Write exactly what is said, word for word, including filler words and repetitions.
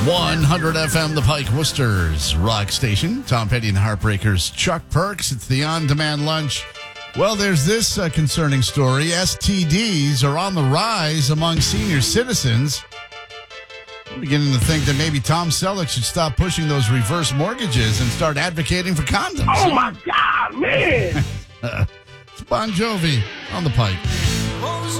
one hundred F M, The Pike, Worcester's rock station. Tom Petty and Heartbreakers, Chuck Perks. It's the on-demand lunch. Well, there's this uh, concerning story. S T Ds are on the rise among senior citizens. I'm beginning to think that maybe Tom Selleck should stop pushing those reverse mortgages and start advocating for condoms. Oh, my God, man. It's Bon Jovi on The Pike.